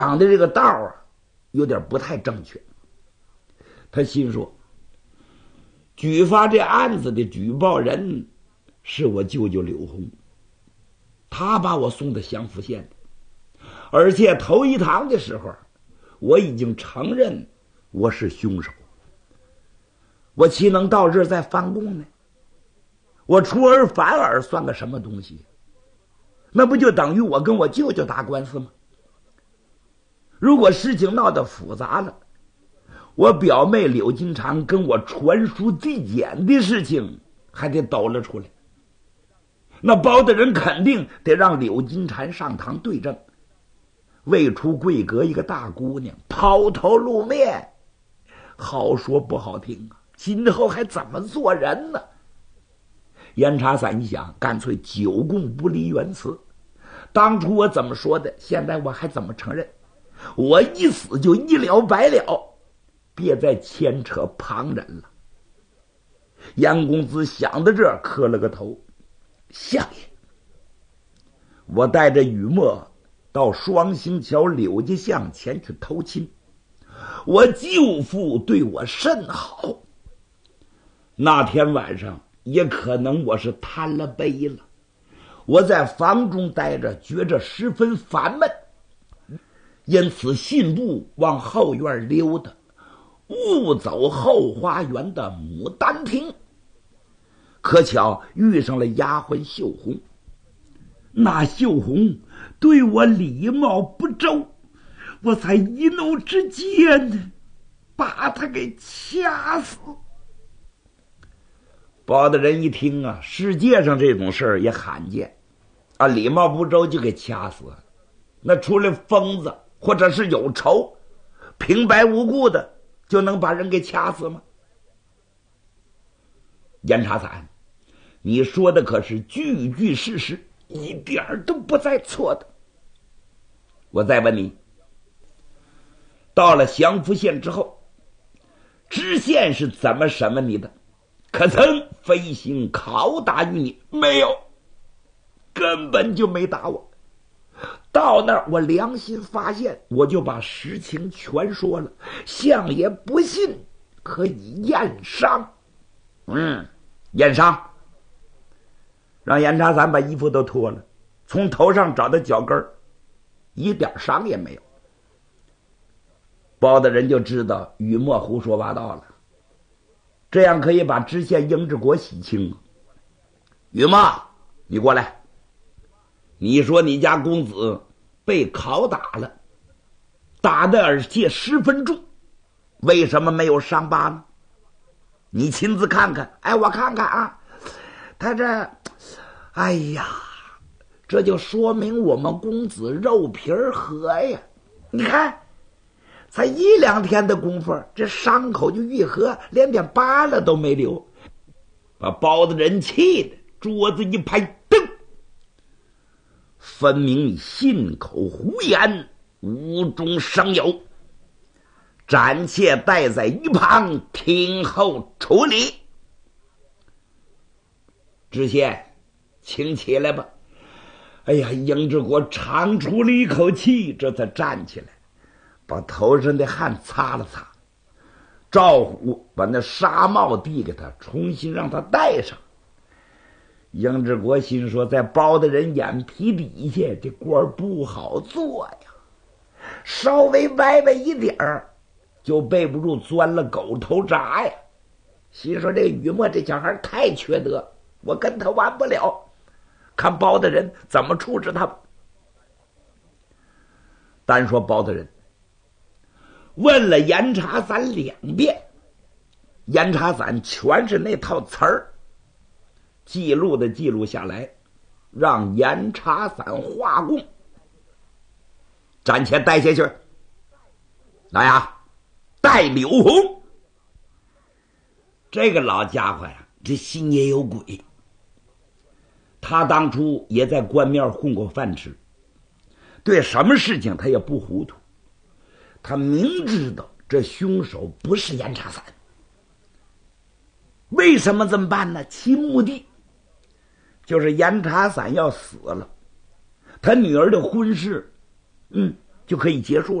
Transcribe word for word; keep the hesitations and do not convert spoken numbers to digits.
讲的这个道啊，有点不太正确。他心说，举发这案子的举报人是我舅舅柳红，他把我送到祥符县的，而且头一堂的时候我已经承认我是凶手，我岂能到这儿再翻供呢？我出尔反尔算个什么东西？那不就等于我跟我舅舅打官司吗？如果事情闹得复杂了，我表妹柳金长跟我传书递减的事情还得抖了出来，那包大人肯定得让柳金蝉上堂对证。未出贵阁一个大姑娘抛头露面，好说不好听啊，今后还怎么做人呢？严查散一想，干脆久供不离原词。当初我怎么说的，现在我还怎么承认？我一死就一了百了，别再牵扯旁人了。严公子想到这儿，磕了个头，相爷，我带着雨墨到双星桥柳家巷前去偷亲，我舅父对我甚好，那天晚上也可能我是贪了杯了，我在房中待着，觉着十分烦闷，因此信步往后院溜达，误走后花园的牡丹亭，可巧遇上了丫鬟秀红。那秀红对我礼貌不周，我才一怒之间把她给掐死。包大人一听啊，世界上这种事儿也罕见啊，礼貌不周就给掐死了。那除了疯子或者是有仇，平白无故的就能把人给掐死吗？严查散，你说的可是句句事实，一点儿都不在错的。我再问你，到了祥符县之后，知县是怎么审问你的？可曾飞行拷打于你？没有，根本就没打我。到那儿我良心发现，我就把实情全说了，相爷不信可以验伤。嗯，验伤，让严查散把衣服都脱了，从头上找到脚跟，一点伤也没有。包大人就知道雨墨胡说八道了，这样可以把知县英志国洗清。雨墨，你过来，你说你家公子被拷打了，打的而且十分重，为什么没有伤疤呢？你亲自看看。哎，我看看啊，他这，哎呀，这就说明我们公子肉皮儿和呀。你看，才一两天的功夫，这伤口就愈合，连点疤了都没留，把包大人气的桌子一拍，噔！分明你信口胡言，无中生有，暂且待在一旁听候处理。知县，请起来吧。哎呀，英志国长出了一口气，这才站起来，把头上的汗擦了擦，赵虎把那纱帽递给他，重新让他戴上。英志国心说，在包大人眼皮底下，这官不好做呀，稍微歪歪一点儿就背不住钻了狗头铡呀。心说这雨墨这小孩太缺德，我跟他玩不了，看包大人怎么处置他吧。单说包大人问了严查散两遍，严查散全是那套词儿，记录的记录下来，让严查散画供。暂且带下去。来呀，带柳红。这个老家伙呀，这心也有鬼。他当初也在官面混过饭吃，对什么事情他也不糊涂。他明知道这凶手不是严查散，为什么这么办呢？其目的就是严查散要死了，他女儿的婚事，嗯， 就可以结束了。